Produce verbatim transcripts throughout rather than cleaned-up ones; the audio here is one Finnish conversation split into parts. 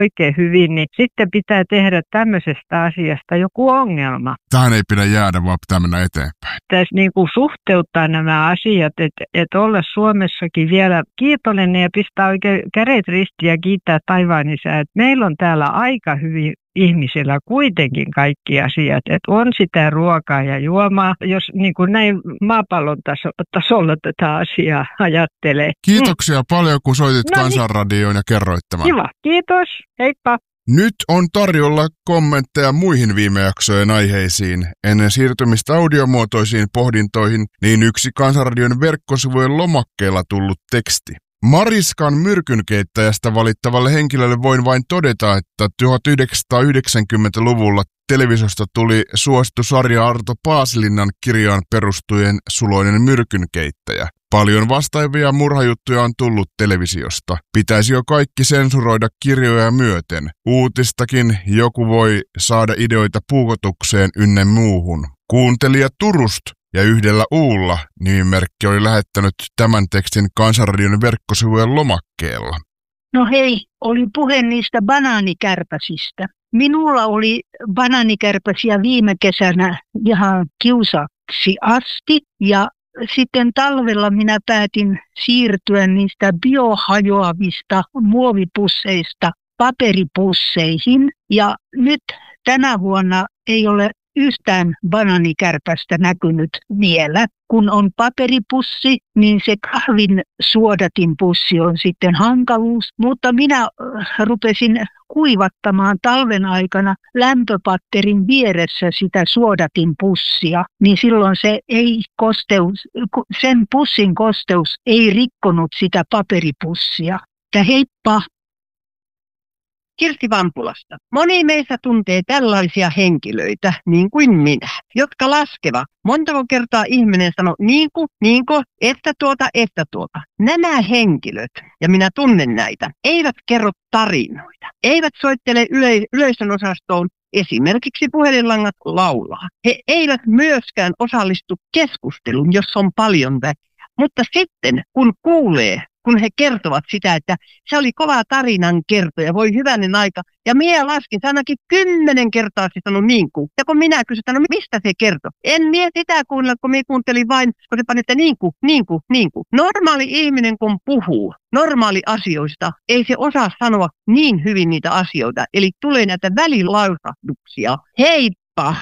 oikein hyvin, niin sitten pitää tehdä tämmöisestä asiasta joku ongelma. Tähän ei pidä jäädä, vaan pitää mennä eteenpäin. Pitäisi niin kuin suhteuttaa nämä asiat, että, että olla Suomessakin vielä kiitollinen ja pistää oikein kädet ristiin ja kiittää taivaan isää, että meillä on täällä aika hyvin ihmisillä kuitenkin kaikki asiat, että on sitä ruokaa ja juomaa, jos niin kuin näin maapallon taso, tasolla tätä asiaa ajattelee. Kiitoksia mm. paljon, kun soitit no Kansanradioon ja kerroit tämän. Kiva, kiitos, heippa. Nyt on tarjolla kommentteja muihin viime jaksojen aiheisiin. Ennen siirtymistä audiomuotoisiin pohdintoihin, niin yksi Kansanradion verkkosivujen lomakkeella tullut teksti. Mariskan myrkynkeittäjästä valittavalle henkilölle voin vain todeta, että tuhatyhdeksänsataayhdeksänkymmentäluvulla televisiosta tuli suosittu sarja Arto Paasilinnan kirjaan perustuen Suloinen myrkynkeittäjä. Paljon vastaavia murhajuttuja on tullut televisiosta. Pitäisi jo kaikki sensuroida kirjoja myöten. Uutistakin joku voi saada ideoita puukotukseen ynnä muuhun. Kuuntelija Turusta ja yhdellä uulla nimimerkki oli lähettänyt tämän tekstin Kansanradion verkkosivujen lomakkeella. No hei, oli puhe niistä banaanikärpäsistä. Minulla oli banaanikärpäsiä viime kesänä ihan kiusaksi asti ja sitten talvella minä päätin siirtyä niistä biohajoavista muovipusseista paperipusseihin ja nyt tänä vuonna ei ole yhtään banaanikärpästä näkynyt vielä. Kun on paperipussi, niin se kahvin suodatinpussi on sitten hankaluus. Mutta minä rupesin kuivattamaan talven aikana lämpöpatterin vieressä sitä suodatinpussia, niin silloin se ei kosteus, sen pussin kosteus ei rikkonut sitä paperipussia. Ja heippa! Kirsti Vampulasta. Moni meistä tuntee tällaisia henkilöitä, niin kuin minä, jotka laskevat. Montako kertaa ihminen sanoo niinku, niinku, että tuota, että tuota. Nämä henkilöt, ja minä tunnen näitä, eivät kerro tarinoita. Eivät soittele yle- yleisön osastoon esimerkiksi puhelinlangat laulaa. He eivät myöskään osallistu keskusteluun, jos on paljon väkeä. Mutta sitten, kun kuulee, kun he kertovat sitä, että se oli kova tarinan kertoja, voi hyvänen aika. Ja minä laskin, se ainakin kymmenen kertaa se sanoi niin kuin. Ja kun minä kysyin, no mistä se kertoi? En minä sitä kuunnella, kun minä kuuntelin vain, kun se pani, että niin kuin, niin kuin, niin kuin. Normaali ihminen, kun puhuu normaali asioista, ei se osaa sanoa niin hyvin niitä asioita. Eli tulee näitä välilausahduksia. Heippa!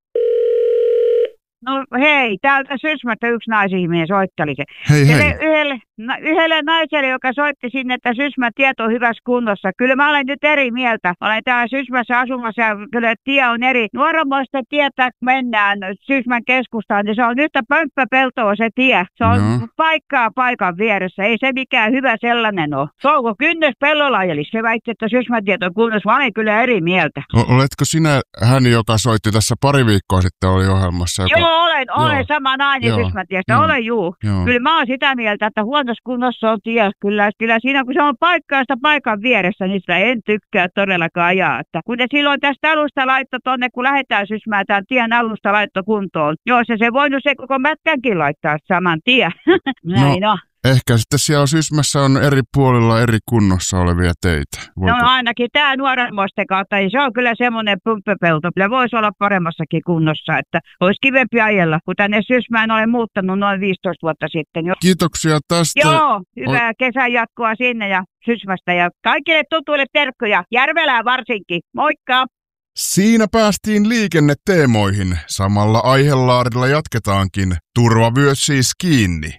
No hei, täältä Sysmästä yksi naisihminen soitteli se. Hei hei. Yhdelle, na, yhdelle naiselle, joka soitti sinne, että Sysmän tieto on hyvässä kunnossa. Kyllä mä olen nyt eri mieltä. Olen täällä Sysmässä asumassa ja kyllä tie on eri. Nuoromoista tietä mennään Sysmän keskustaan, niin se on yhtä pömppäpeltoa se tie. Se on no. paikkaa paikan vieressä. Ei se mikään hyvä sellainen ole. Souko kynnys pellolla, eli se väitti, että Sysmän tieto on kunnossa. Mä olen kyllä eri mieltä. O- oletko sinä hän, joka soitti tässä pari viikkoa sitten oli ohjelmassa? Joka... Joo, olen, olen Joo. sama nainen Sysmätiestä. Olen juu. Joo. Kyllä mä oon sitä mieltä, että huonossa kunnossa on tie. Kyllä, kyllä siinä, kun se on paikkaa sitä paikan vieressä, niin sitä en tykkää todellakaan ajaa. Että kun te silloin tästä alusta laitto tonne, kun lähdetään Sysmään tämän tien alusta laitto kuntoon. Joo, se se voinut se koko mätkänkin laittaa saman tien. Näin no. on. Ehkä sitten siellä Sysmässä on eri puolilla eri kunnossa olevia teitä. Voiko? No ainakin tämä Nuorenmoisten kautta, niin se on kyllä semmoinen pumppepelto. Kyllä voisi olla paremmassakin kunnossa, että olisi kivempi ajella, kun tänne Sysmään olen muuttanut noin viisitoista vuotta sitten. Kiitoksia tästä. Joo, hyvää o- kesän jatkoa sinne ja Sysmästä ja kaikille tutuille terkkoja, Järvelään varsinkin. Moikka! Siinä päästiin liikenneteemoihin. Samalla aihelaarilla jatketaankin. Turvavyöt siis kiinni.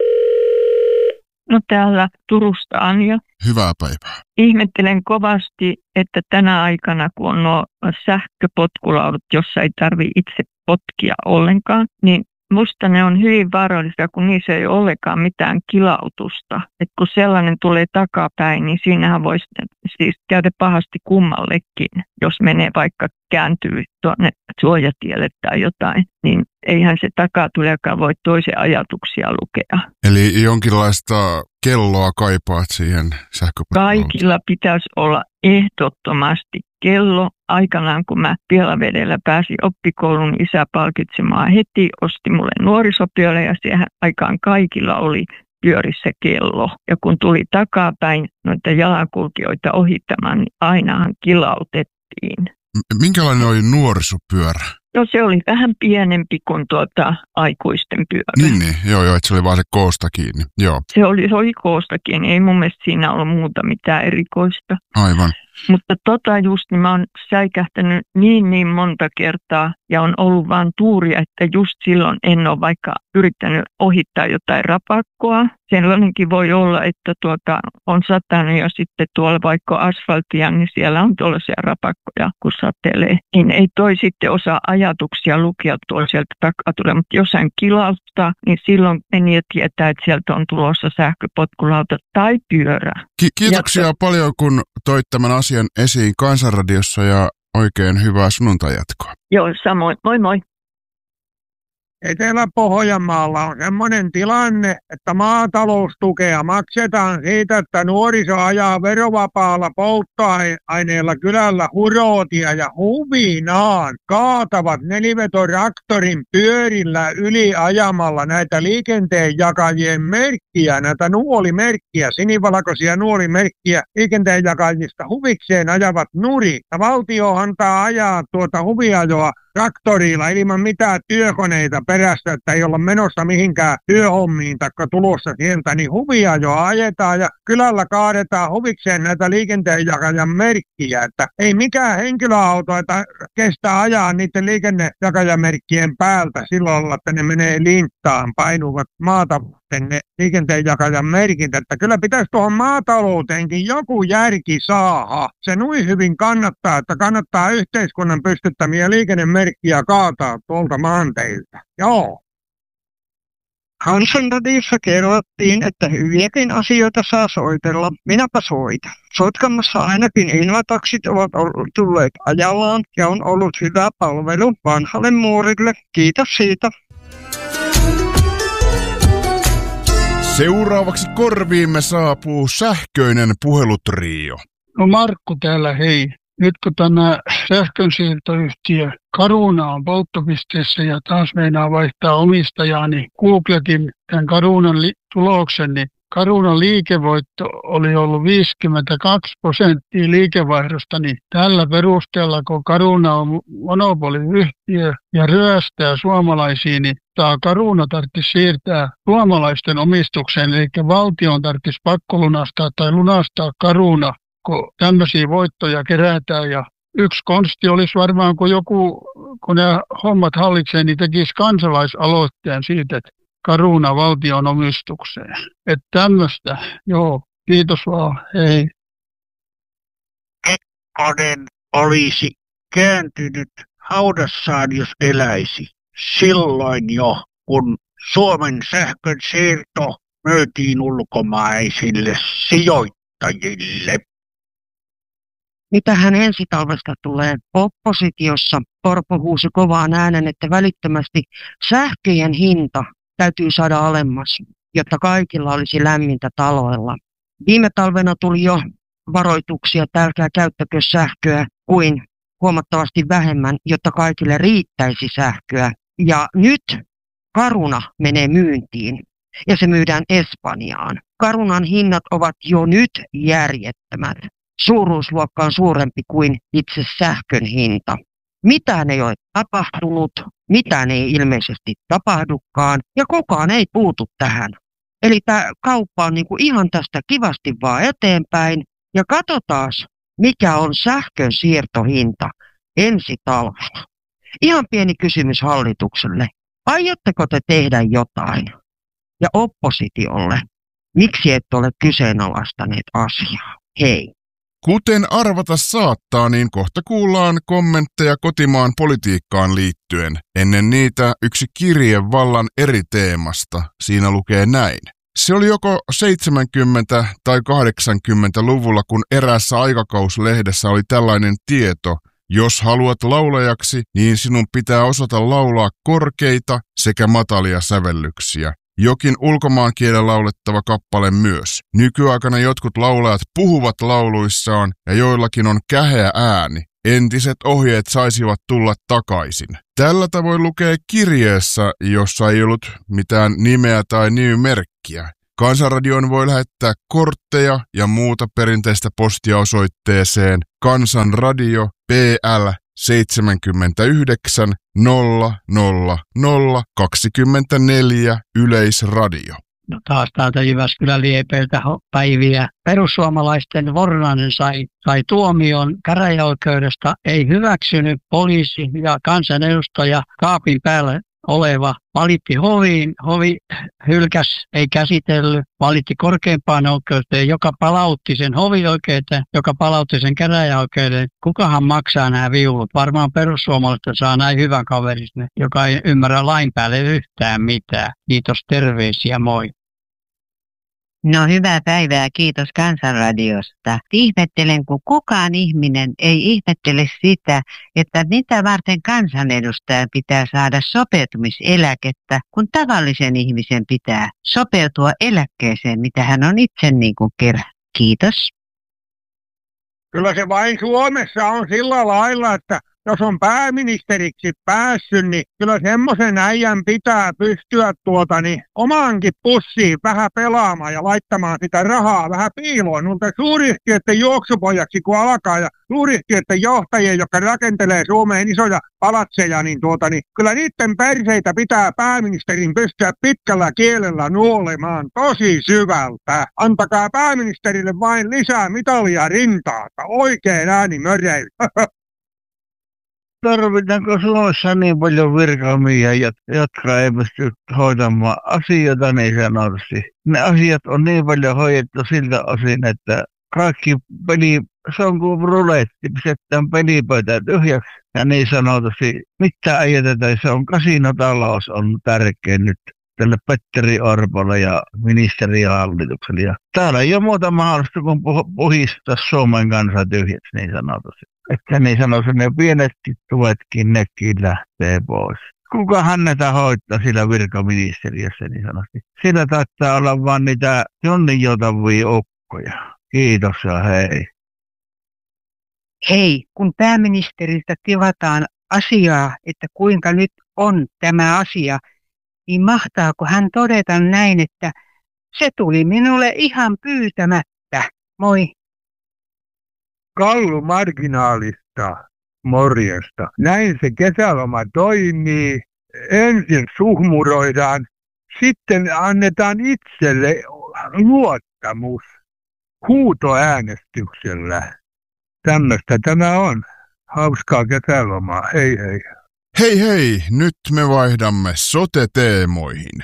No täällä Turusta Anja. Hyvää päivää. Ihmettelen kovasti, että tänä aikana, kun on nuo sähköpotkulaudat, jossa ei tarvitse itse potkia ollenkaan, niin musta ne on hyvin vaarallisia, kun niissä ei ole ollenkaan mitään kilautusta. Et kun sellainen tulee takapäin, niin siinähän voisi siis käydä pahasti kummallekin, jos menee vaikka kääntyy tuonne suojatielle tai jotain, niin eihän se takatulekaan voi toisen ajatuksia lukea. Eli jonkinlaista kelloa kaipaat siihen sähköpotkulautaan? Kaikilla pitäisi olla ehdottomasti kello. Aikanaan, kun mä Pielavedellä pääsin oppikoulun, isä palkitsemaan heti, osti mulle nuorisopyörä ja siihen aikaan kaikilla oli pyöri se kello. Ja kun tuli takapäin noita jalankulkijoita ohittamaan, niin ainahan kilautettiin. Minkälainen oli nuorisopyörä? No se oli vähän pienempi kuin tuota aikuisten pyörä. Niin, niin. Joo, joo, että se oli vaan se koosta kiinni. Joo. Se oli, se oli koosta kiinni. Ei mun mielestä siinä ollut muuta mitään erikoista. Aivan. Mutta tota just, niin mä oon säikähtänyt niin niin monta kertaa ja on ollut vaan tuuria, että just silloin en ole vaikka yrittänyt ohittaa jotain rapakkoa. Sellainenkin voi olla, että tuota, on satanut ja sitten tuolla vaikka asfaltia, niin siellä on tuollaisia rapakkoja, kun satelee. Niin ei toi sitten osaa ajatuksia lukea tuolla sieltä takaa tulee, mutta jos hän kilauttaa, niin silloin meni tietää, että sieltä on tulossa sähköpotkulauta tai pyörä. Ki- kiitoksia ja paljon, kun toit tämän asian esiin Kansanradiossa ja oikein hyvää sunnuntai-jatkoa. Joo, samoin. Moi moi. Etelä-Pohjanmaalla on semmoinen tilanne, että maataloustukea maksetaan siitä, että nuoriso ajaa verovapaalla polttoaineella kylällä hurootia ja huvinaan kaatavat nelivetoraktorin pyörillä yli ajamalla näitä liikenteenjakajien merkkiä, näitä nuolimerkkiä, sinivalkoisia nuolimerkkiä liikenteenjakajista huvikseen ajavat nuri. Ja valtio antaa ajaa tuota huviajoa traktorilla ilman mitään työkoneita perässä, että ei olla menossa mihinkään työhommiin taikka tulossa sieltä, niin huvia jo ajetaan ja kylällä kaadetaan huvikseen näitä liikenteenjakajan merkkiä, että ei mikään henkilöauto, että kestää ajaa niiden liikennejakajamerkkien päältä silloin, että ne menee linttaan, painuvat maata ne liikenteenjakajan merkit, että kyllä pitäisi tuohon maatalouteenkin joku järki saada. Se nui hyvin kannattaa, että kannattaa yhteiskunnan pystyttämiä liikennemerkkiä kaataa tuolta maanteilta. Joo. Kansanradiossa kerrottiin, että hyviäkin asioita saa soitella. Minäpä soitan. Sotkamossa ainakin invataksit ovat tulleet ajallaan ja on ollut hyvä palvelu vanhalle muorille. Kiitos siitä. Seuraavaksi korviimme saapuu sähköinen puhelutrio. No Markku täällä, hei. Nyt kun tämä sähkönsiirtoyhtiö Caruna on polttopisteessä ja taas meinaa vaihtaa omistajaa, niin googletin tämän Carunan li- tuloksen, niin Carunan liikevoitto oli ollut viisikymmentäkaksi prosenttia liikevaihdosta, niin tällä perusteella, kun Caruna on monopoliyhtiö ja ryöstää suomalaisiin, niin tämä Caruna tarvitsisi siirtää suomalaisten omistukseen, eli valtion tarvitsisi pakkolunastaa tai lunastaa Caruna, kun tämmöisiä voittoja kerätään. Ja yksi konsti olisi varmaan, kun joku, kun ne hommat hallitsee, niin tekisi kansalaisaloitteen siitä, että Caruna valtion omistukseen. Että tämmöistä, joo, kiitos vaan, hei. Kekkonen olisi kääntynyt haudassaan, jos eläisi. Silloin jo, kun Suomen sähkön siirto myytiin ulkomaisille sijoittajille. Mitähän ensi talvesta tulee? Oppositiossa Orpo huusi kovaan äänen, että välittömästi sähköjen hinta täytyy saada alemmas, jotta kaikilla olisi lämmintä taloilla. Viime talvena tuli jo varoituksia, että älkää käyttäkö sähköä kuin huomattavasti vähemmän, jotta kaikille riittäisi sähköä. Ja nyt Caruna menee myyntiin ja se myydään Espanjaan. Carunan hinnat ovat jo nyt järjettömät. Suuruusluokka on suurempi kuin itse sähkön hinta. Mitään ei ole tapahtunut, mitään ei ilmeisesti tapahdukaan ja kukaan ei puutu tähän. Eli tämä kauppa on niinku ihan tästä kivasti vaan eteenpäin ja katsotaan, mikä on sähkön siirtohinta ensi talvena. Ihan pieni kysymys hallitukselle. Aiotteko te tehdä jotain? Ja oppositiolle, miksi ette ole kyseenalaistaneet asiaa? Hei. Kuten arvata saattaa, niin kohta kuullaan kommentteja kotimaan politiikkaan liittyen. Ennen niitä yksi kirje vallan eri teemasta. Siinä lukee näin. Se oli joko seitsemänkymmentä- tai kahdeksankymmentäluvulla, kun eräässä aikakauslehdessä oli tällainen tieto. Jos haluat laulajaksi, niin sinun pitää osata laulaa korkeita sekä matalia sävellyksiä. Jokin ulkomaankielen laulettava kappale myös. Nykyaikana jotkut laulajat puhuvat lauluissaan ja joillakin on käheä ääni. Entiset ohjeet saisivat tulla takaisin. Tällä tavoin lukee kirjeessä, jossa ei ollut mitään nimeä tai nimimerkkiä. Kansanradioon voi lähettää kortteja ja muuta perinteistä postia osoitteeseen Kansanradio P L seitsemänkymmentäyhdeksän nolla nolla nolla kaksikymmentäneljä Yleisradio. No taas täältä Jyväskylän Liepeiltä päiviä. Perussuomalaisten Vornanen sai, sai tuomion käräjäoikeudesta, ei hyväksynyt poliisi ja kansanedustaja kaapin päällä oleva valitti hoviin, hovi hylkäs, ei käsitellyt, valitti korkeimpaan oikeuteen, joka palautti sen hovioikeuteen, joka palautti sen käräjäoikeuden. Kukahan maksaa nämä viulut? Varmaan perussuomalaiset saa näin hyvän kaverin, joka ei ymmärrä lain päälle yhtään mitään. Kiitos, terveisiä, moi. No hyvää päivää, kiitos Kansanradiosta. Ihmettelen, kun kukaan ihminen ei ihmettele sitä, että mitä varten kansanedustajan pitää saada sopeutumiseläkettä, kun tavallisen ihmisen pitää sopeutua eläkkeeseen, mitä hän on itse niin kuin kerran. Kiitos. Kyllä se vain Suomessa on sillä lailla, että jos on pääministeriksi päässyt, niin kyllä semmoisen äijän pitää pystyä tuota, niin omaankin pussiin vähän pelaamaan ja laittamaan sitä rahaa vähän piiloon. Mutta suuryhtiöiden juoksupojaksi kun alkaa ja suuryhtiöiden johtajien, jotka rakentelee Suomeen isoja palatseja, niin, tuota, niin kyllä niiden perseitä pitää pääministerin pystyä pitkällä kielellä nuolemaan tosi syvältä. Antakaa pääministerille vain lisää mitalia rintaa, oikein äänimöreillä. Tarvitaanko Suomessa niin paljon virkamiehiä, jotka ei pysty hoitamaan asioita niin sanotusti? Ne asiat on niin paljon hoidettu siltä osin, että kaikki peli, se on kuin ruletti, pistetään pelipöytä tyhjäksi ja niin sanotusti mitään ei jätetä. Se on kasinotalous on tärkeä nyt tälle Petteri Orpolle ja ministeriöhallitukselle. Ja täällä ei ole muuta mahdollista kuin puhistaa Suomen kansa tyhjäksi niin sanotusti. Että niin sanoisin, ne pienetkin tuetkin, nekin lähtee pois. Kuka hännetä hoitaa sillä virkaministeriössä niin sanotusti? Sillä taittaa olla vaan niitä jonnin joutavia ukkoja. Kiitos ja hei. Hei, kun pääministeriltä tivataan asiaa, että kuinka nyt on tämä asia, niin mahtaako hän todeta näin, että se tuli minulle ihan pyytämättä. Moi. Kallu Marginaalista, morjesta. Näin se kesäloma toimii. Ensin suhmuroidaan, sitten annetaan itselle luottamus huutoäänestyksellä. Tämmöistä tämä on. Hauskaa kesälomaa. Hei hei. Hei hei, nyt me vaihdamme sote-teemoihin.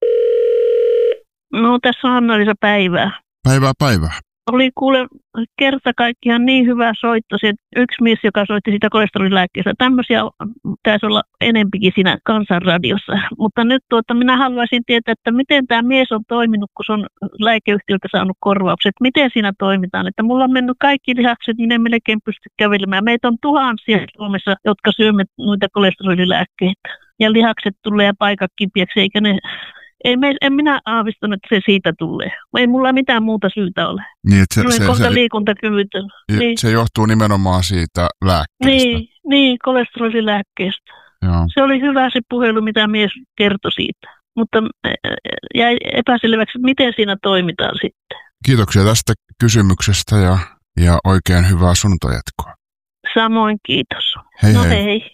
No tässä on Anna-Liisa päivää. Päivää päivää. Oli kuule kerta kaikkiaan niin hyvä soitto, se yksi mies, joka soitti sitä kolesterolilääkkeestä. Tämmöisiä pitäisi olla enempikin siinä Kansanradiossa. Mutta nyt tuota, minä haluaisin tietää, että miten tämä mies on toiminut, kun se on lääkeyhtiöltä saanut korvaukset. Miten siinä toimitaan? Että mulla on mennyt kaikki lihakset, niin en melkein pysty kävelemään. Meitä on tuhansia Suomessa, jotka syömme noita kolesterolilääkkeitä. Ja lihakset tulee paikat kipiäksi, eikä ne... Ei, me, en minä aavistanut, että se siitä tulee. Ei mulla mitään muuta syytä ole. Niin, se, Olen se, kohta se, liikuntakyvytön. Niin. Se johtuu nimenomaan siitä lääkkeestä. Niin, niin kolesterolilääkkeestä. Joo. Se oli hyvä se puhelu, mitä mies kertoi siitä. Mutta jäi epäselväksi, että miten siinä toimitaan sitten. Kiitoksia tästä kysymyksestä ja, ja oikein hyvää sunnuntajatkoa. Samoin kiitos. Hei no hei. hei.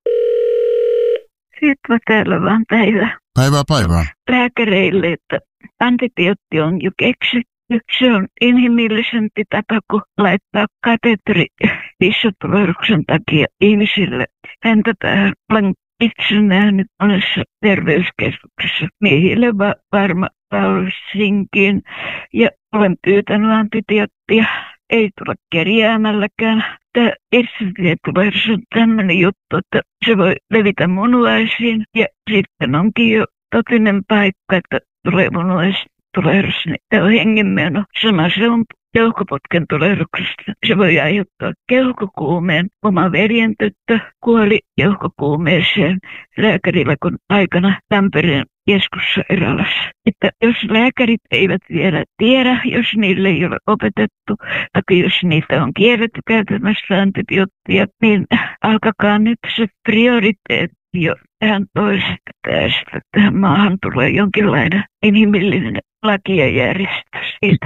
Sitten täällä vaan päivä. Päivää päivää. Lääkäreille, että antibiootti on jo keksitty. Se on inhimillisempi tapa kuin laittaa kateteri pissotulehduksen takia ihmisille. Häntä tähän olen itse nähnyt monessa terveyskeskuksessa miehille va- varma Paulisinkin ja olen pyytänyt antibioottia. Ei tule kerjäämälläkään. Tämä irssitietulehdus on tämmöinen juttu, että se voi levitä munuaisiin ja sitten onkin jo totinen paikka, että tulee munuaistulehdus, niin tämä on hengenmeno. Sama se on keuhkoputken tulehduksesta. Se voi aiheuttaa keuhkokuumeen. Oma veljen tyttö kuoli keuhkokuumeeseen lääkärillä, kun aikana Tampereen keskussairaalassa. Että jos lääkärit eivät vielä tiedä, jos niille ei ole opetettu, tai jos niitä on kielletty käytämässä antibioottia, niin alkakaa nyt se prioriteetti jo tähän toisesta päästä. Tähän maahan tulee jonkinlainen inhimillinen lakien järjestys. Kiitos.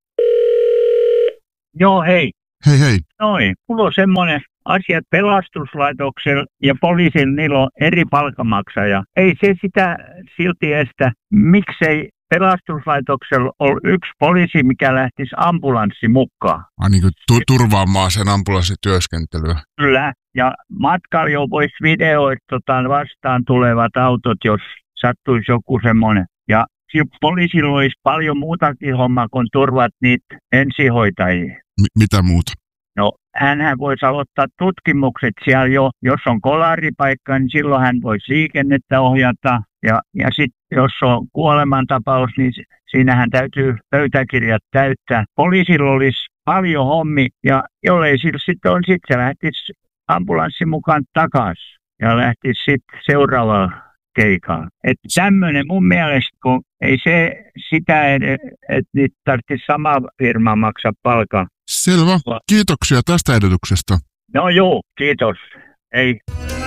Joo, hei. Hei hei. Noin. Mulla on semmoinen asia, että pelastuslaitoksella ja poliisilla niillä on eri palkanmaksaja. Ei se sitä silti estä. Miksei pelastuslaitoksella ole yksi poliisi, mikä lähtisi ambulanssi mukaan? Ai niin kuin tu- turvaamaan sen ambulanssityöskentelyä. Kyllä. Ja matkalla jo voisi videoida tota vastaan tulevat autot, jos sattuisi joku semmoinen. Ja poliisilla olisi paljon muutakin hommaa, kun turvat niitä ensihoitajia. M- mitä muuta? No, hänhän voisi aloittaa tutkimukset siellä jo. Jos on kolaripaikka, niin silloin hän voisi liikennettä ohjata. Ja, ja sitten jos on kuolemantapaus, niin siinähän täytyy pöytäkirjat täyttää. Poliisilla olisi paljon hommi, ja jollei sillä sitten on, sitten se lähtisi ambulanssin mukaan takaisin ja lähtisi sitten seuraavaan keikkaan. Että tämmöinen mun mielestä, kun ei se sitä, että niitä tarvitsisi sama firma maksaa palkan. Selvä. Kiitoksia tästä ehdotuksesta. No joo, kiitos. Ei.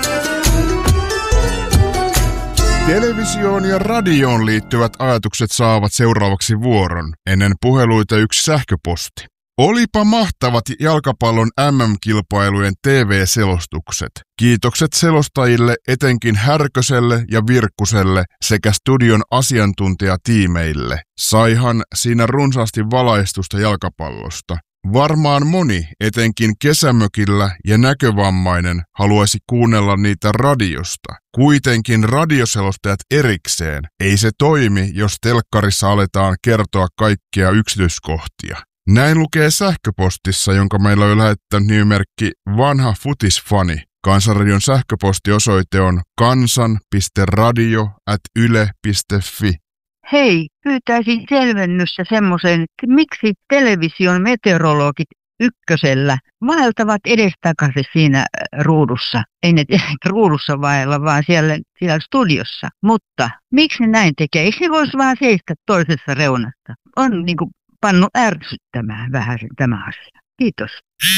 Televisioon ja radioon liittyvät ajatukset saavat seuraavaksi vuoron. Ennen puheluita yksi sähköposti. Olipa mahtavat jalkapallon äm äm-kilpailujen T V-selostukset. Kiitokset selostajille, etenkin Härköselle ja Virkkuselle sekä studion asiantuntijatiimeille. Saihan siinä runsaasti valaistusta jalkapallosta. Varmaan moni, etenkin kesämökillä ja näkövammainen, haluaisi kuunnella niitä radiosta. Kuitenkin radioselostajat erikseen. Ei se toimi, jos telkkarissa aletaan kertoa kaikkia yksityiskohtia. Näin lukee sähköpostissa, jonka meillä on lähettänyt nimimerkki Vanha Futisfani. Kansanradion sähköpostiosoite on kansan piste radio ät yle piste fi. Hei, pyytäisin selvennystä semmoisen, että miksi television meteorologit ykkösellä vaeltavat edestakaisin siinä ruudussa. Ei ne ruudussa vaella, vaan siellä, siellä studiossa. Mutta miksi ne näin tekee? Eikö ne voisi vaan seistä toisessa reunasta? On niin kuin pannut ärsyttämään vähän tämä asia. Kiitos.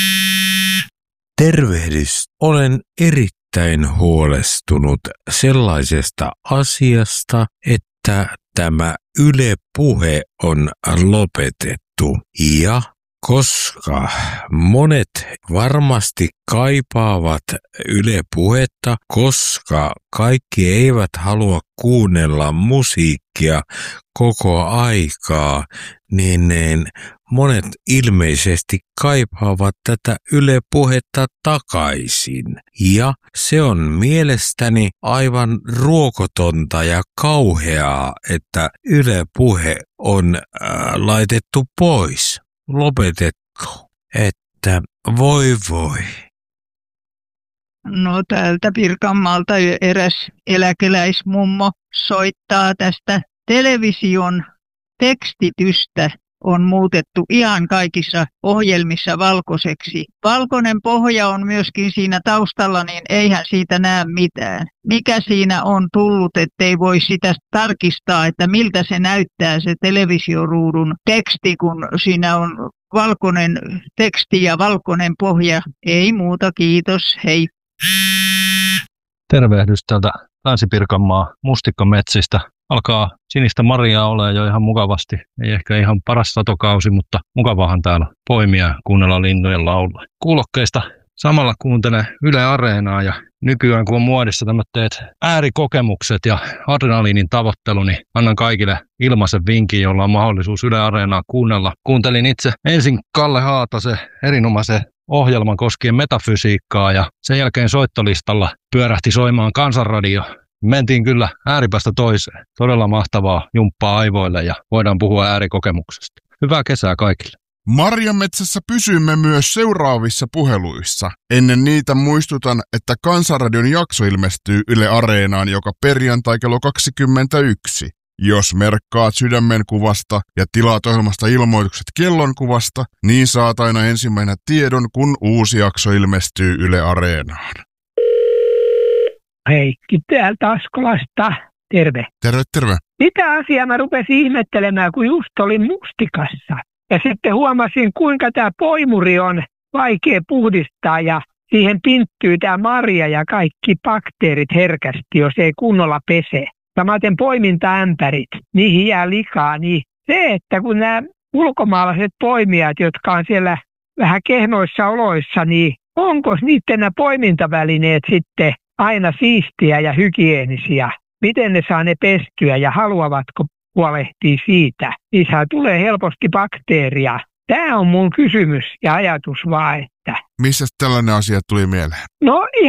Tervehdys. Olen erittäin huolestunut sellaisesta asiasta, että tämä Yle Puhe on lopetettu. Ja koska monet varmasti kaipaavat Yle Puhetta, koska kaikki eivät halua kuunnella musiikkia koko aikaa, niin, niin monet ilmeisesti kaipaavat tätä Yle Puhetta takaisin. Ja se on mielestäni aivan ruokotonta ja kauheaa, että Yle Puhe on äh, laitettu pois. Lopetettu, että voi voi. No täältä Pirkanmaalta eräs eläkeläismummo soittaa tästä television tekstitystä. On muutettu ihan kaikissa ohjelmissa valkoiseksi. Valkoinen pohja on myöskin siinä taustalla, niin eihän siitä näe mitään. Mikä siinä on tullut, ettei voi sitä tarkistaa, että miltä se näyttää se televisioruudun teksti, kun siinä on valkoinen teksti ja valkoinen pohja. Ei muuta, kiitos, hei. Tervehdys täältä Länsi-Pirkanmaa mustikkametsistä. Alkaa sinistä marjaa olemaan jo ihan mukavasti. Ei ehkä ihan paras satokausi, mutta mukavahan täällä poimia ja kuunnella lintujen laulua. Kuulokkeista samalla kuuntelen Yle Areenaa ja nykyään kun on muodissa tämmöiset äärikokemukset ja adrenaliinin tavoittelu, niin annan kaikille ilmaisen vinkin, jolla on mahdollisuus Yle Areenaa kuunnella. Kuuntelin itse ensin Kalle Haatasen erinomaisen ohjelman koskien metafysiikkaa ja sen jälkeen soittolistalla pyörähti soimaan Kansanradio. Mentiin kyllä ääripäästä toiseen. Todella mahtavaa jumppaa aivoille ja voidaan puhua äärikokemuksesta. Hyvää kesää kaikille. Marjametsässä pysymme myös seuraavissa puheluissa. Ennen niitä muistutan, että Kansanradion jakso ilmestyy Yle Areenaan joka perjantai kello kaksikymmentäyksi. Jos merkkaat sydämenkuvasta ja tilaat ohjelmasta ilmoitukset kellonkuvasta, niin saat aina ensimmäisenä tiedon, kun uusi jakso ilmestyy Yle Areenaan. Heikki täältä Askolasta. Terve. Terve, terve. Mitä asiaa mä rupesin ihmettelemään, kun just olin mustikassa. Ja sitten huomasin, kuinka tämä poimuri on vaikea puhdistaa ja siihen pinttyy tämä marja ja kaikki bakteerit herkästi, jos ei kunnolla pese. Samaten poimintaämpärit, niihin jää likaa, niin se, että kun nämä ulkomaalaiset poimijat, jotka on siellä vähän kehnoissa oloissa, niin onko niiden nämä poimintavälineet sitten aina siistiä ja hygienisiä? Miten ne saa ne pestyä ja haluavatko huolehtia siitä? Niissä tulee helposti bakteeria. Tämä on mun kysymys ja ajatus vaan, että... Missä tällainen asia tuli mieleen? No